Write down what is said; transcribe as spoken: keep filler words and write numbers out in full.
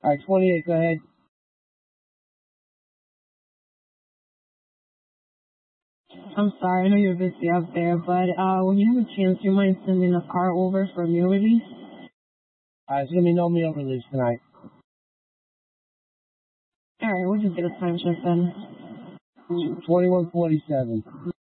All right, twenty-eight, go ahead. I'm sorry, I know you're busy out there, but uh, when you have a chance, you mind sending a car over for a meal release? All right, it's going to be no meal release tonight. All right, we'll just get a time check then. twenty-one forty-seven.